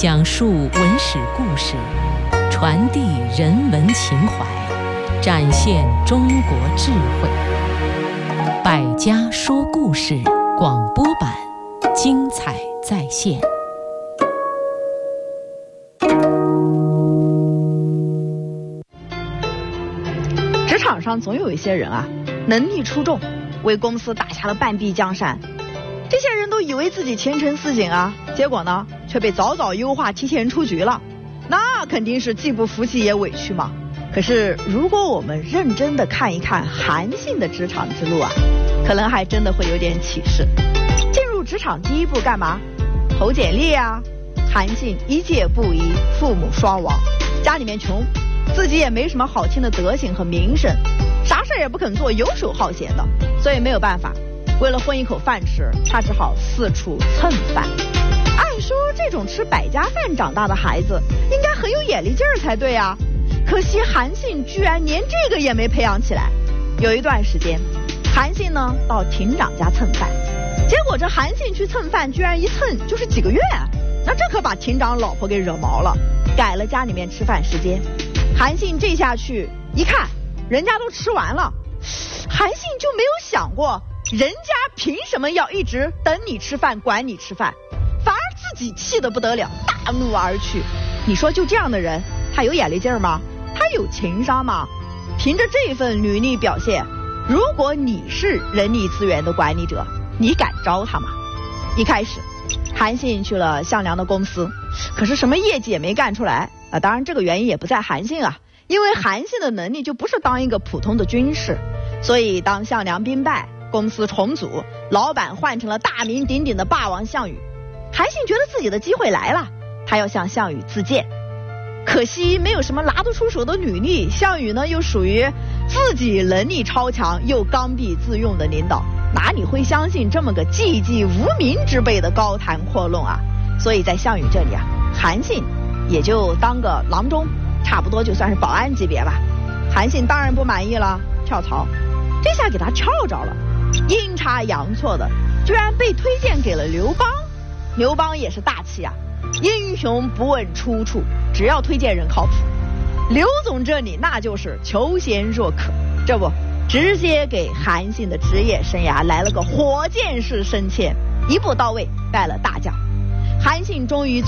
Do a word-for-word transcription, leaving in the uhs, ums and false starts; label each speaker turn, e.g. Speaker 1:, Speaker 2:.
Speaker 1: 讲述文史故事，传递人文情怀，展现中国智慧。百家说故事广播版，精彩再现。
Speaker 2: 职场上总有一些人啊，能力出众，为公司打下了半壁江山。这些人都以为自己前程似锦啊，结果呢，却被早早优化提前出局了。那肯定是既不服气也委屈嘛。可是如果我们认真的看一看韩信的职场之路啊，可能还真的会有点启示。进入职场第一步干嘛？投简历啊。韩信一介布衣，父母双亡，家里面穷，自己也没什么好听的德行和名声，啥事也不肯做，游手好闲的，所以没有办法，为了混一口饭吃，他只好四处蹭饭。按说这种吃百家饭长大的孩子应该很有眼力劲儿才对啊，可惜韩信居然连这个也没培养起来。有一段时间，韩信呢到亭长家蹭饭，结果这韩信去蹭饭居然一蹭就是几个月，那这可把亭长老婆给惹毛了，改了家里面吃饭时间。韩信这下去一看，人家都吃完了，韩信就没有想过人家凭什么要一直等你吃饭管你吃饭，反而自己气得不得了，大怒而去。你说就这样的人，他有眼力劲儿吗？他有情商吗？凭着这份履历表现，如果你是人力资源的管理者，你敢招他吗？一开始韩信去了项梁的公司，可是什么业绩也没干出来啊。当然这个原因也不在韩信啊，因为韩信的能力就不是当一个普通的军事，所以当项梁兵败，公司重组，老板换成了大名鼎鼎的霸王项羽。韩信觉得自己的机会来了，他要向项羽自荐，可惜没有什么拿得出手的履历，项羽呢又属于自己能力超强又刚愎自用的领导，哪里会相信这么个寂寂无名之辈的高谈阔论啊？所以在项羽这里啊，韩信也就当个郎中，差不多就算是保安级别吧。韩信当然不满意了，跳槽，这下给他跳着了，阴差阳错的居然被推荐给了刘邦。刘邦也是大气啊，英雄不问出处，只要推荐人靠谱。刘总这里那就是求贤若渴，这不直接给韩信的职业生涯来了个火箭式升迁，一步到位，带了大将。韩信终于